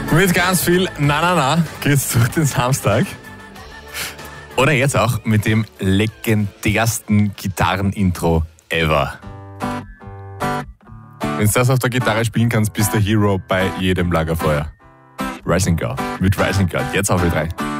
Mit ganz viel Na geht's durch den Samstag. Oder jetzt auch mit dem legendärsten Gitarrenintro ever. Wenn du das auf der Gitarre spielen kannst, bist du der Hero bei jedem Lagerfeuer. Rising Girl mit Rising Girl, jetzt auf E3.